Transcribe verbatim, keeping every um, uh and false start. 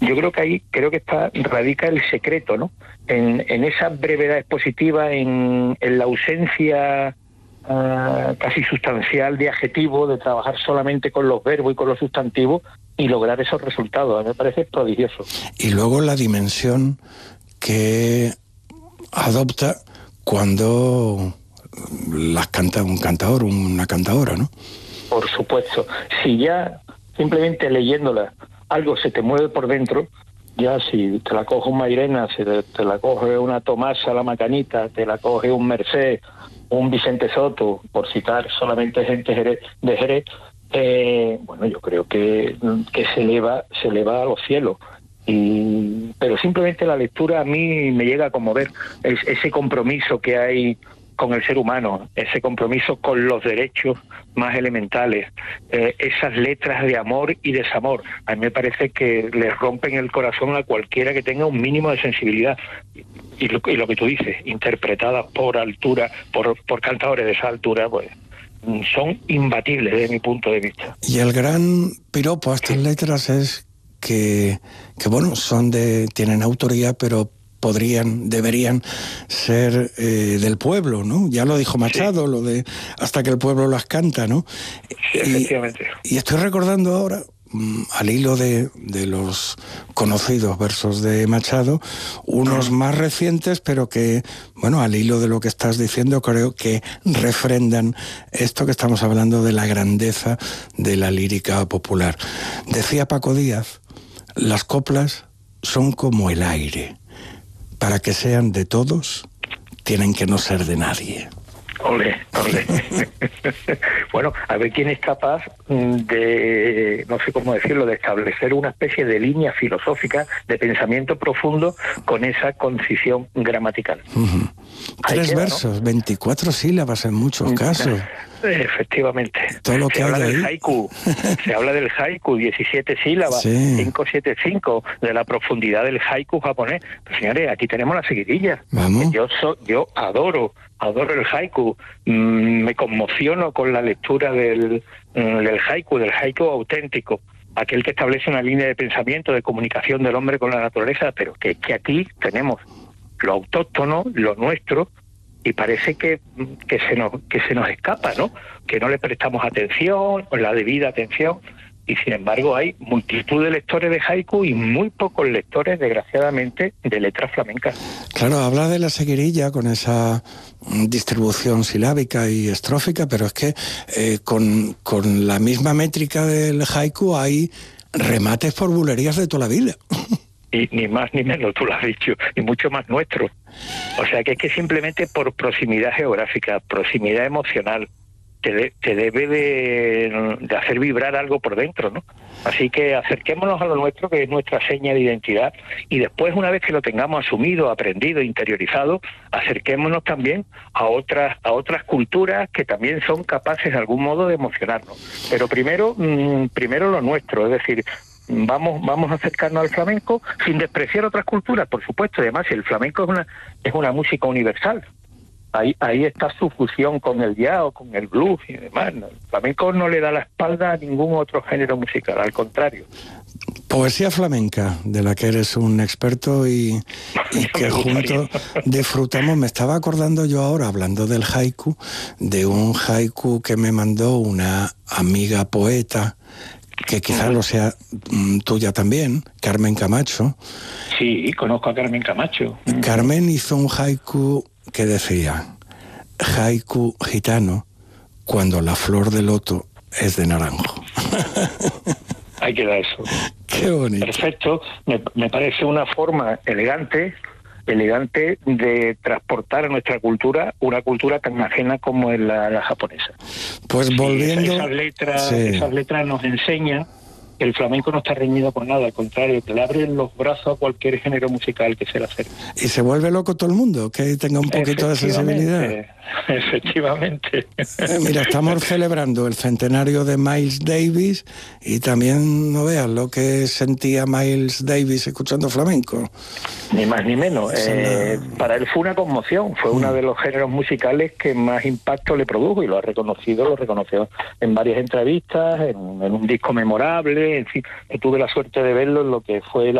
yo creo que ahí creo que está radica el secreto, ¿no? En, en esa brevedad expositiva, en, en la ausencia uh, casi sustancial de adjetivo, de trabajar solamente con los verbos y con los sustantivos y lograr esos resultados. A mí me parece prodigioso. Y luego la dimensión que adopta cuando las canta un cantador, una cantadora, ¿no? Por supuesto. Si ya simplemente leyéndola algo se te mueve por dentro, ya si te la coge un Mairena, si te, te la coge una Tomasa la Macanita, te la coge un Merced, un Vicente Soto, por citar solamente gente Jerez, de Jerez, eh, bueno, yo creo que, que se eleva, se eleva a los cielos. Y, pero simplemente la lectura a mí me llega a conmover, es, ese compromiso que hay con el ser humano, ese compromiso con los derechos más elementales, eh, esas letras de amor y desamor. A mí me parece que le rompen el corazón a cualquiera que tenga un mínimo de sensibilidad. Y lo, y lo que tú dices, interpretadas por altura, por, por cantadores de esa altura, pues son imbatibles desde mi punto de vista. Y el gran piropo a estas letras es que, que bueno, son de, tienen autoría, pero podrían, deberían ser eh, del pueblo, ¿no? Ya lo dijo Machado, sí. Lo de hasta que el pueblo las canta, ¿no? Sí, efectivamente. Y, y estoy recordando ahora, mmm, al hilo de, de los conocidos versos de Machado, unos uh-huh. más recientes, pero que, bueno, al hilo de lo que estás diciendo, creo que refrendan esto que estamos hablando de la grandeza de la lírica popular. Decía Paco Díaz, las coplas son como el aire. Para que sean de todos, tienen que no ser de nadie. Ole, ole. Bueno, a ver quién es capaz de, no sé cómo decirlo, de establecer una especie de línea filosófica de pensamiento profundo con esa concisión gramatical. Uh-huh. Tres queda, versos, ¿no? veinticuatro sílabas en muchos casos. Efectivamente. Todo lo que se habla hay del ahí. haiku, se habla del haiku, diecisiete sílabas, sí. cinco siete cinco, de la profundidad del haiku japonés. Pero señores, aquí tenemos la seguidilla. Vamos. Yo so, yo adoro, adoro el haiku, mm, me conmociono con la lectura del, mm, del haiku, del haiku auténtico, aquel que establece una línea de pensamiento, de comunicación del hombre con la naturaleza, pero que, que aquí tenemos lo autóctono, lo nuestro, y parece que, que se nos que se nos escapa, ¿no? Que no le prestamos atención, o la debida atención, y sin embargo hay multitud de lectores de haiku y muy pocos lectores, desgraciadamente, de letras flamencas. Claro, habla de la seguirilla con esa distribución silábica y estrófica, pero es que eh, con, con la misma métrica del haiku hay remates por bulerías de toda la vida. Y ni más ni menos, tú lo has dicho, y mucho más nuestro. O sea que es que simplemente por proximidad geográfica, proximidad emocional, te, de, te debe de, de hacer vibrar algo por dentro, ¿no? Así que acerquémonos a lo nuestro, que es nuestra seña de identidad, y después, una vez que lo tengamos asumido, aprendido, interiorizado, acerquémonos también a otras a otras culturas que también son capaces de algún modo de emocionarnos. Pero primero, mmm, primero lo nuestro, es decir, Vamos, vamos a acercarnos al flamenco sin despreciar otras culturas, por supuesto. Además, el flamenco es una es una música universal. Ahí ahí está su fusión con el jazz o con el blues y demás. El flamenco no le da la espalda a ningún otro género musical, al contrario. Poesía flamenca, de la que eres un experto y, y que juntos disfrutamos. Me estaba acordando yo ahora, hablando del haiku, de un haiku que me mandó una amiga poeta, que quizás lo sea mm, tuya también, Carmen Camacho. Sí, conozco a Carmen Camacho. Carmen hizo un haiku que decía: haiku gitano, cuando la flor de loto es de naranjo. Ahí queda eso. Qué bonito. Perfecto, me, me parece una forma elegante, elegante de transportar a nuestra cultura, una cultura tan ajena como es la, la japonesa. Pues sí, volviendo... Esas letras, sí. esas letras nos enseñan que el flamenco no está reñido con nada, al contrario, que le abren los brazos a cualquier género musical que se le acerque. Y se vuelve loco todo el mundo, que tenga un poquito de sensibilidad. Efectivamente. Eh, mira, estamos celebrando el centenario de Miles Davis y también, no veas lo que sentía Miles Davis escuchando flamenco. Ni más ni menos. Eh, la... Para él fue una conmoción, fue mm. uno de los géneros musicales que más impacto le produjo, y lo ha reconocido, lo reconoció en varias entrevistas, en, en un disco memorable, en fin, que tuve la suerte de verlo en lo que fue la